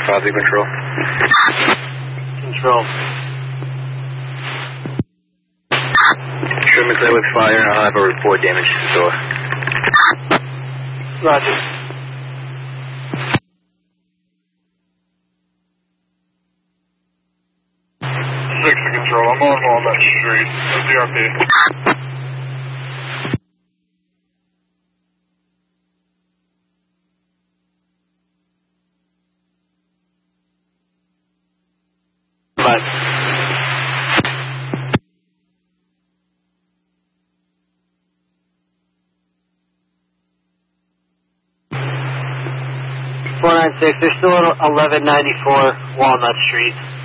Copy, control. Control. Show me clear with fire, and I'll have a report damage to the door. Roger. 6 to control. I'm on Walnut Street. DRP. But 496, they're still at 1194 Walnut Street.